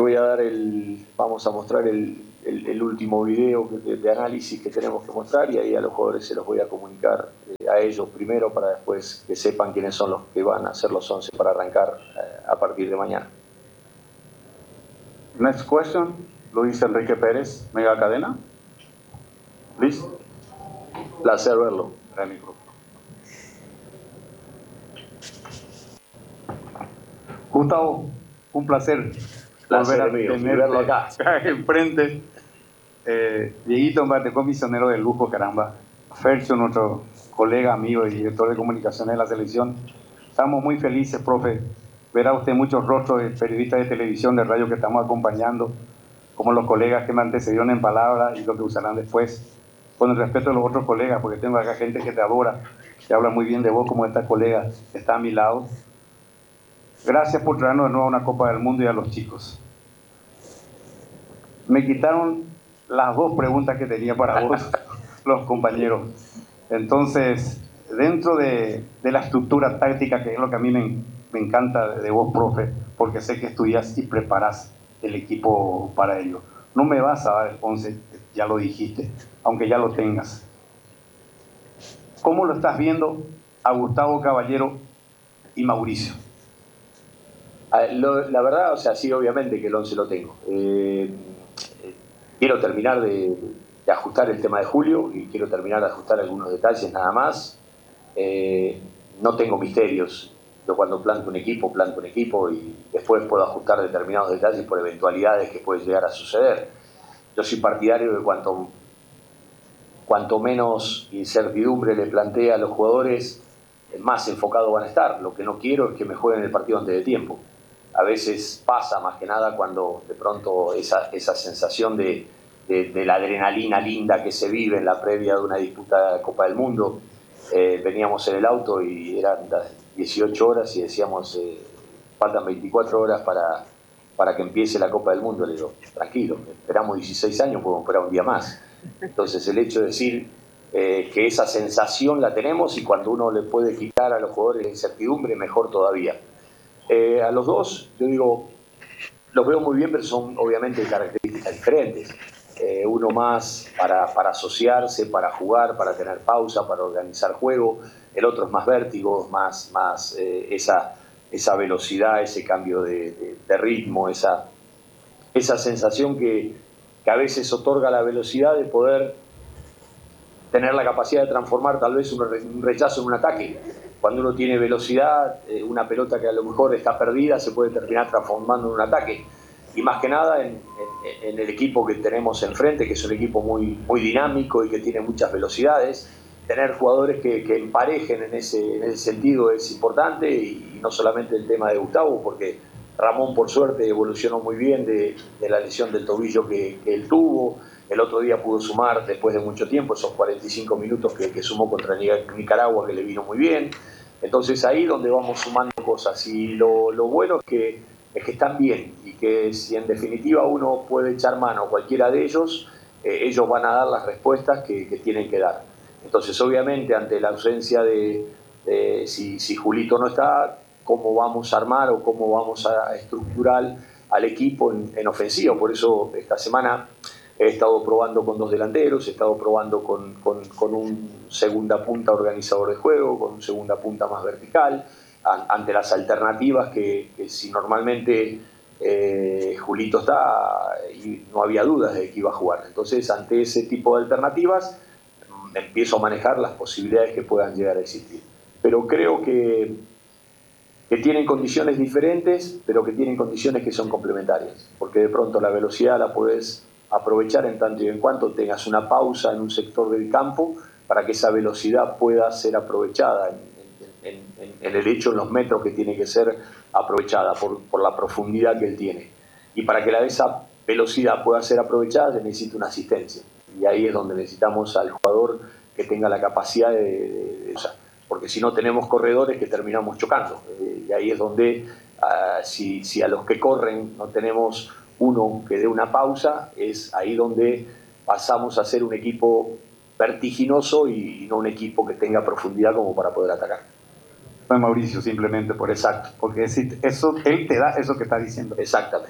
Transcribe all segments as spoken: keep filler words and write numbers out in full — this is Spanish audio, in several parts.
voy a dar el, vamos a mostrar el, el, el último video de, de análisis que tenemos que mostrar, y ahí a los jugadores se los voy a comunicar eh, a ellos primero, para después que sepan quiénes son los que van a ser los once para arrancar eh, a partir de mañana. Next question, Luis Enrique Pérez, Mega Cadena. Please. Placer verlo. Gustavo, un placer, placer volver a tenerlo acá, enfrente. Eh, Dieguito Mbatecó, misionero de lujo, caramba. Fercio, nuestro colega, amigo y director de comunicaciones de la selección. Estamos muy felices, profe. Verá usted muchos rostros de periodistas de televisión, de radio que estamos acompañando, como los colegas que me antecedieron en palabras y lo que usarán después. Con el respeto de los otros colegas, porque tengo acá gente que te adora, que habla muy bien de vos, como esta colega que está a mi lado. Gracias por traernos de nuevo a una Copa del Mundo y a los chicos. Me quitaron las dos preguntas que tenía para vos, los compañeros. Entonces, dentro de, de la estructura táctica, que es lo que a mí me, me encanta de, de vos, profe, porque sé que estudias y preparás el equipo para ello. No me vas a dar el once, ya lo dijiste, aunque ya lo tengas. ¿Cómo lo estás viendo a Gustavo Caballero y Mauricio? Lo, la verdad, o sea, sí, obviamente que el once lo tengo. Eh, eh, quiero terminar de, de ajustar el tema de Julio y quiero terminar de ajustar algunos detalles nada más. Eh, no tengo misterios. Yo cuando planto un equipo, planto un equipo y después puedo ajustar determinados detalles por eventualidades que pueden llegar a suceder. Yo soy partidario de cuanto, cuanto menos incertidumbre le plantea a los jugadores, más enfocados van a estar. Lo que no quiero es que me jueguen el partido antes de tiempo. A veces pasa más que nada cuando de pronto esa, esa sensación de, de, de la adrenalina linda que se vive en la previa de una disputa de Copa del Mundo. Eh, veníamos en el auto y eran dieciocho horas y decíamos eh, faltan veinticuatro horas para, para que empiece la Copa del Mundo. Le digo, tranquilo, esperamos dieciséis años, podemos esperar un día más. Entonces el hecho de decir eh, que esa sensación la tenemos, y cuando uno le puede quitar a los jugadores la incertidumbre, mejor todavía. Eh, a los dos, yo digo, los veo muy bien, pero son obviamente características diferentes. Eh, uno más para, para asociarse, para jugar, para tener pausa, para organizar juego. El otro es más vértigo, más, más eh, esa, esa velocidad, ese cambio de, de, de ritmo, esa, esa sensación que, que a veces otorga la velocidad de poder tener la capacidad de transformar tal vez un rechazo en un ataque. Cuando uno tiene velocidad, eh, una pelota que a lo mejor está perdida se puede terminar transformando en un ataque. Y más que nada en, en, en el equipo que tenemos enfrente, que es un equipo muy, muy dinámico y que tiene muchas velocidades, tener jugadores que, que emparejen en ese, en ese sentido es importante. Y, y no solamente el tema de Gustavo, porque Ramón por suerte evolucionó muy bien de, de la lesión del tobillo que, que él tuvo. El otro día pudo sumar, después de mucho tiempo, esos cuarenta y cinco minutos que, que sumó contra Nicaragua, que le vino muy bien. Entonces ahí donde vamos sumando cosas. Y lo, lo bueno es que, es que están bien, y que si en definitiva uno puede echar mano a cualquiera de ellos, eh, ellos van a dar las respuestas que, que tienen que dar. Entonces obviamente ante la ausencia de, de si, si Julito no está, cómo vamos a armar o cómo vamos a estructurar al equipo en, en ofensiva. Por eso esta semana he estado probando con dos delanteros, he estado probando con, con, con un segunda punta organizador de juego, con un segunda punta más vertical, an, ante las alternativas que, que si normalmente eh, Julito está, y no había dudas de que iba a jugar. Entonces, ante ese tipo de alternativas, empiezo a manejar las posibilidades que puedan llegar a existir. Pero creo que, que tienen condiciones diferentes, pero que tienen condiciones que son complementarias, porque de pronto la velocidad la puedes aprovechar en tanto y en cuanto tengas una pausa en un sector del campo para que esa velocidad pueda ser aprovechada en, en, en, en el hecho, en los metros que tiene que ser aprovechada por, por la profundidad que él tiene. Y para que la, esa velocidad pueda ser aprovechada se necesita una asistencia, y ahí es donde necesitamos al jugador que tenga la capacidad de, de, de o sea, porque si no tenemos corredores que terminamos chocando, eh, y ahí es donde uh, si, si a los que corren no tenemos uno que dé una pausa, es ahí donde pasamos a ser un equipo vertiginoso y no un equipo que tenga profundidad como para poder atacar. Mauricio, simplemente por exacto, porque eso, él te da eso que está diciendo. Exactamente.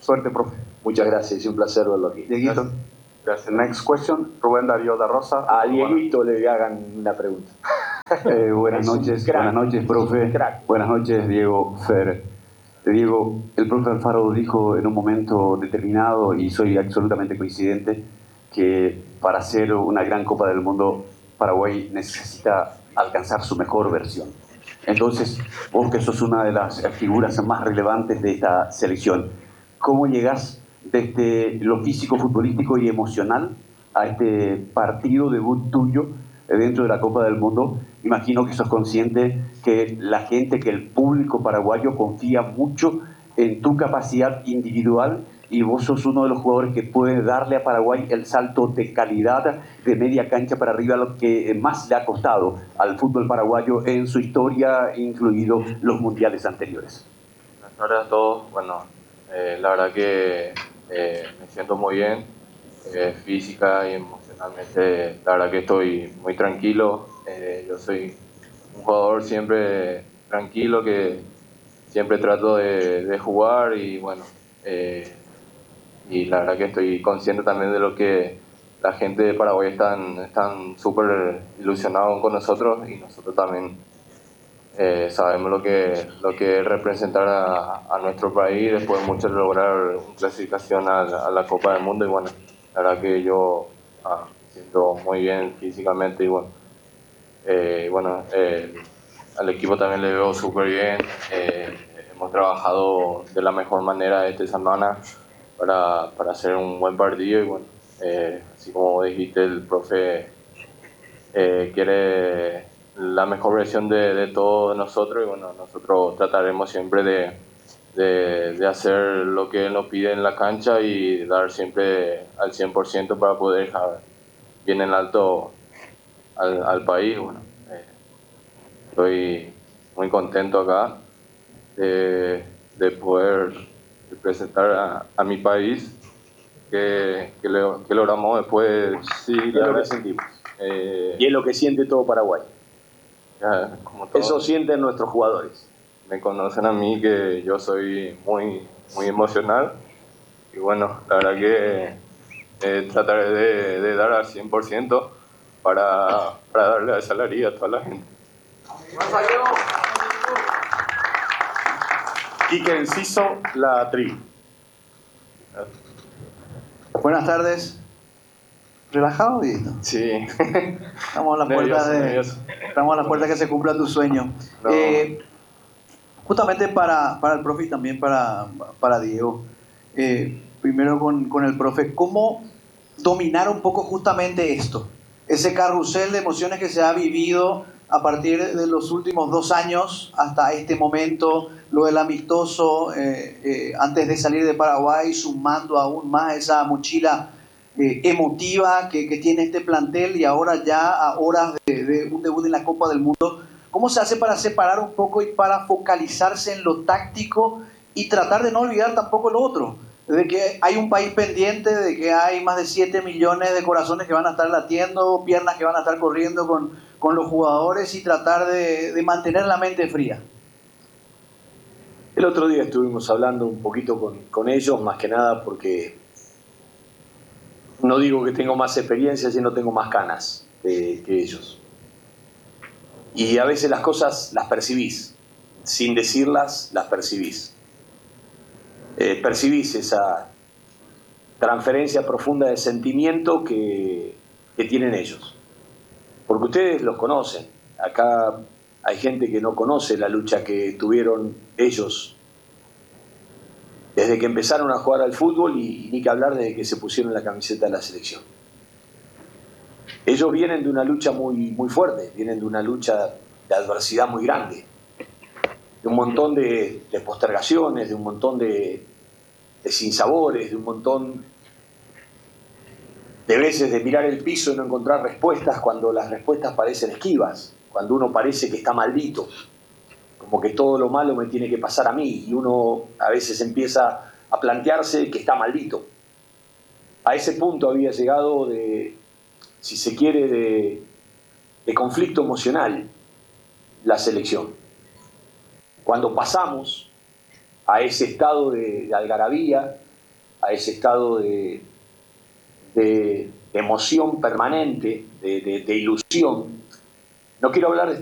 Suerte, profe. Muchas gracias, es un placer verlo aquí. Dieguito. Gracias. Next question, Rubén Darío da Rosa. A Dieguito le hagan una pregunta. Eh, buenas noches, buenas noches, profe. Buenas noches, Diego Fer. Diego, el profe Alfaro dijo en un momento determinado, y soy absolutamente coincidente, que para hacer una gran Copa del Mundo, Paraguay necesita alcanzar su mejor versión. Entonces, vos que sos una de las figuras más relevantes de esta selección, ¿cómo llegás desde lo físico, futbolístico y emocional a este partido debut tuyo dentro de la Copa del Mundo? Imagino que sos consciente que la gente, que el público paraguayo confía mucho en tu capacidad individual, y vos sos uno de los jugadores que puede darle a Paraguay el salto de calidad de media cancha para arriba, lo que más le ha costado al fútbol paraguayo en su historia, incluidos los mundiales anteriores. Buenas tardes a todos. Bueno, eh, la verdad que eh, me siento muy bien, eh, física y emocionalmente. La verdad que estoy muy tranquilo. Eh, yo soy un jugador siempre tranquilo, que siempre trato de, de jugar, y bueno, eh, y la verdad que estoy consciente también de lo que la gente de Paraguay están están súper ilusionados con nosotros, y nosotros también eh, sabemos lo que lo que es representar a, a nuestro país después de mucho lograr una clasificación a la, a la Copa del Mundo. Y bueno, la verdad que yo ah, me siento muy bien físicamente, y bueno, eh, bueno eh, al equipo también le veo súper bien. Eh, hemos trabajado de la mejor manera esta semana para, para hacer un buen partido, y bueno, eh, así como dijiste, el profe eh, quiere la mejor versión de, de todos nosotros, y bueno, nosotros trataremos siempre de, de, de hacer lo que él nos pide en la cancha y dar siempre al cien por ciento para poder dejar bien en alto al, al país. Bueno, eh, estoy muy contento acá de, de poder representar a, a mi país, que, que, le, que logramos después. Sí, es lo que sentimos. Eh, y es lo que siente todo Paraguay. Ya, como todo, eso sienten nuestros jugadores. Me conocen a mí, que yo soy muy, muy emocional, y bueno, la verdad que eh, trataré de, de dar al cien por ciento para, para darle esa alegría a toda la gente. Quique Enciso, La Tri. Buenas tardes. ¿Relajado, Dieguito? Sí. Estamos a la puerta de, nervioso. estamos a la puerta que se cumpla tu sueño. No. Eh, justamente para, para el profe y también para, para Diego. Eh, primero con, con el profe, ¿cómo dominar un poco justamente esto? Ese carrusel de emociones que se ha vivido a partir de los últimos dos años hasta este momento, lo del amistoso eh, eh, antes de salir de Paraguay, sumando aún más esa mochila eh, emotiva que, que tiene este plantel, y ahora ya a horas de, de un debut en la Copa del Mundo. ¿Cómo se hace para separar un poco y para focalizarse en lo táctico y tratar de no olvidar tampoco lo otro? De que hay un país pendiente, de que hay más de siete millones de corazones que van a estar latiendo, piernas que van a estar corriendo con, con los jugadores, y tratar de, de mantener la mente fría. El otro día estuvimos hablando un poquito con, con ellos, más que nada porque no digo que tengo más experiencia, sino tengo más canas que, que ellos. Y a veces las cosas las percibís, sin decirlas las percibís. Eh, percibís esa transferencia profunda de sentimiento que, que tienen ellos. Porque ustedes los conocen. Acá hay gente que no conoce la lucha que tuvieron ellos desde que empezaron a jugar al fútbol, y ni que hablar desde que se pusieron la camiseta de la selección. Ellos vienen de una lucha muy, muy fuerte, vienen de una lucha de adversidad muy grande, de un montón de, de postergaciones, de un montón de, de sinsabores, de un montón de veces de mirar el piso y no encontrar respuestas cuando las respuestas parecen esquivas, cuando uno parece que está maldito, como que todo lo malo me tiene que pasar a mí, y uno a veces empieza a plantearse que está maldito. A ese punto había llegado de, si se quiere, de, de conflicto emocional la selección. Cuando pasamos a ese estado de, de algarabía, a ese estado de, de, de emoción permanente, de, de, de ilusión. No quiero hablar de